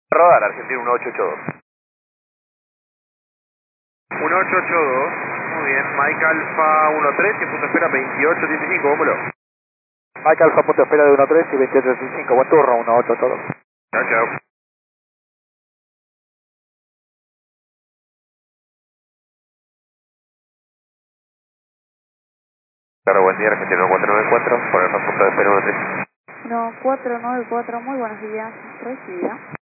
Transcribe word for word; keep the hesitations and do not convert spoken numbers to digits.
Rodar, Argentina uno ocho ocho dos. uno ocho ocho dos, muy bien. Mike Alfa uno tres y punto espera veintiocho treinta y cinco, vámonos. Mike Alfa, punto espera de uno tres y veintiocho treinta y cinco, buen turno, uno ocho ocho dos. Chao, chao. Claro, buen día, Argentina uno cuatro nueve cuatro, por el punto de espera uno tres. uno cuatro nueve cuatro, muy buenos días, recibida.